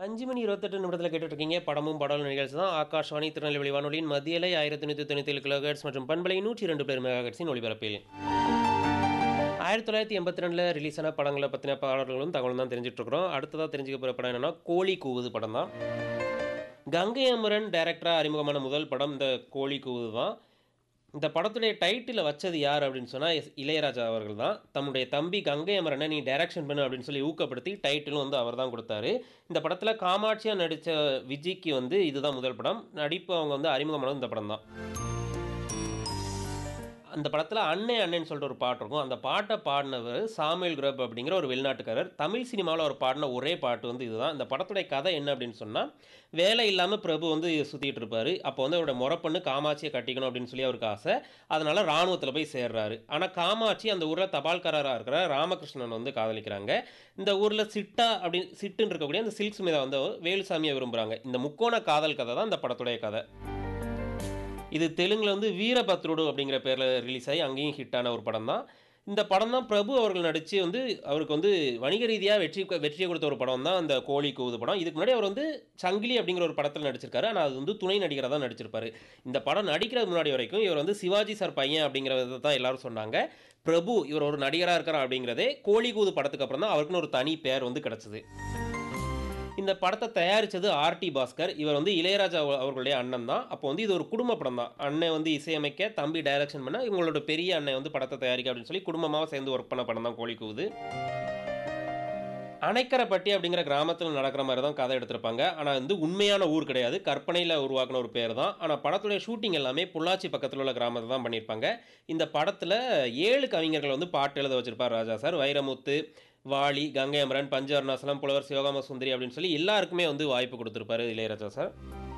5 மணி 28 நிமிடத்துல கேட்டுட்டு இருக்கீங்க. படமும் பாடலும் நிகழ்ச்சி தான். ஆகாஷ்வாணி திருநெல்வேலி வானொலியின் மத்திய அலை 1197 கிலோஹெர்ட்ஸ் மற்றும் பண்பலை 102 மெகாஹெர்ட்ஸின் ஒலிபரப்பில். 1982ல ரிலீஸ் ஆன படங்கள பத்தின பாடல்களும் தகவலும் தான் தெரிஞ்சுட்டு இருக்கிறோம். அடுத்ததா தெரிஞ்சுக்க போற படம் என்னன்னா, கோழி கூவுது படம் தான். கங்கை அமரன் டைரக்டரா அறிமுகமான முதல் படம் இந்த கோழி கூவுது தான். இந்த படத்துடைய டைட்டில வச்சது யார் அப்படின்னு சொன்னா, இளையராஜா அவர்கள் தான். தன்னுடைய தம்பி கங்கை அமரனை நீ டைரக்ஷன் பண்ணு அப்படின்னு சொல்லி ஊக்கப்படுத்தி டைட்டிலும் வந்து அவர் தான் குடுத்தாரு. இந்த படத்துல காமாட்சியா நடிச்ச விஜய்க்கு வந்து இதுதான் முதல் படம். நடிப்பு அவங்க வந்து அறிமுகமானது இந்த படம் தான். அந்த படத்துல அண்ணே அண்ணேன்னு சொல்லிட்டு ஒரு பாட்டு இருக்கும். அந்த பாட்ட பாடுனவர் சாமுவேல் கிரப் அப்படிங்கிற ஒரு வெளிநாட்டுக்காரர். தமிழ் சினிமாவுல அவர் பாடின ஒரே பாட்டு வந்து இதுதான். இந்த படத்துடைய கதை என்ன அப்படின்னு சொன்னா, வேலை இல்லாம பிரபு வந்து சுத்திட்டு இருப்பாரு. அப்போ வந்து அவரோட மொறப்பொண்ணு காமாட்சிய கட்டிக்கணும் அப்படின்னு சொல்லி அவருக்கு ஆசை. அதனால ராணுவத்துல போய் சேர்றாரு. ஆனா காமாட்சி அந்த ஊர்ல தபால்காரரா இருக்கிற ராமகிருஷ்ணன் வந்து காதலிக்கிறாங்க. இந்த ஊர்ல சிட்டுன்னு இருக்கக்கூடிய அந்த சில்க் ஸ்மிதா வந்து வேலுசாமியை விரும்புறாங்க. இந்த முக்கோண காதல் கதை தான் இந்த படத்துடைய கதை. இது தெலுங்குல வந்து வீரபத்ருடு அப்படிங்கிற பேர்ல ரிலீஸ் ஆகி அங்கேயும் ஹிட் ஆன ஒரு படம் தான். இந்த படம் தான் பிரபு அவர்கள் நடிச்சு வந்து அவருக்கு வந்து வணிக ரீதியா வெற்றியை கொடுத்த ஒரு படம் தான் அந்த கோழி கூவுது படம். இதுக்கு முன்னாடி அவர் வந்து சங்கிலி அப்படிங்கிற ஒரு படத்துல நடிச்சிருக்காரு. ஆனா அது வந்து துணை நடிகரா தான் நடிச்சிருப்பாரு. இந்த படம் நடிக்கிறதுக்கு முன்னாடி வரைக்கும் இவர் வந்து சிவாஜி சார் பையன் அப்படிங்கிறத தான் எல்லாரும் சொன்னாங்க. பிரபு இவர் ஒரு நடிகரா இருக்கிறார் அப்படிங்கிறதே கோழி கூவுது படத்துக்கு அப்புறம் தான் அவருக்குன்னு ஒரு தனி பெயர் வந்து கிடைச்சது. இந்த படத்த தயாரிச்சது ஆர்.டி. பாஸ்கர். இவர் வந்து இளையராஜா அவர்களுடைய அண்ணன் தான். அப்போ வந்து இது ஒரு குடும்ப படம் தான். அண்ணன் வந்து இசையமைக்க, தம்பி டைரக்ஷன் பண்ண, இவங்களோட பெரிய அண்ணன் வந்து படத்த தயாரிக்க அப்படின்னு சொல்லி குடும்பமா சேர்ந்து ஒர்க் பண்ண படம் தான் கோழி கூவுது. அணைக்கரைப்பட்டி அப்படிங்கிற கிராமத்துல நடக்கிற மாரி தான் கதை எடுத்திருப்பாங்க. ஆனா வந்து உண்மையான ஊர் கிடையாது. கற்பனையில உருவாக்குன ஒரு பேர் தான். ஆனா படத்துடைய ஷூட்டிங் எல்லாமே பொள்ளாச்சி பக்கத்துல உள்ள கிராமத்துல தான் பண்ணியிருப்பாங்க. இந்த படத்துல 7 கவிஞர்கள் வந்து பாட்டு எழுத வச்சிருப்பார் ராஜா சார். வைரமுத்து, வாலி, கங்கை அமரன், பஞ்சு அருணாசலம், புலவர் சிவகாம சுந்தரி அப்படின்னு சொல்லி எல்லாருக்குமே வந்து வாய்ப்பு குடுத்திருப்பாரு இளையராஜா சார்.